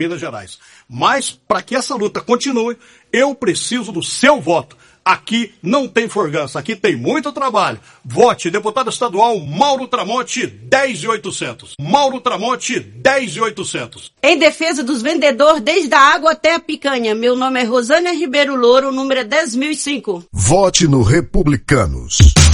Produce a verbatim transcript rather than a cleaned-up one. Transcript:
Minas Gerais. Mas, para que essa luta continue, eu preciso do seu voto. Aqui não tem forgança, aqui tem muito trabalho. Vote, deputado estadual Mauro Tramonte, dez mil e oitocentos. Mauro Tramonte, dez mil e oitocentos. Em defesa dos vendedores, desde a água até a picanha. Meu nome é Rosânia Ribeiro Louro, o número é dez mil e cinco. Vote no Republicanos.